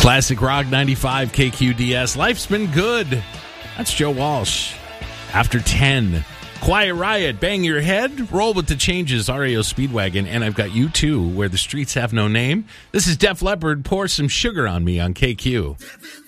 Classic Rock 95 KQDS. Life's been good. That's Joe Walsh. After 10. Quiet Riot, Bang Your Head, Roll with the Changes, REO Speedwagon, and I've got U2, Where the Streets Have No Name. This is Def Leppard, Pour Some Sugar on Me on KQ.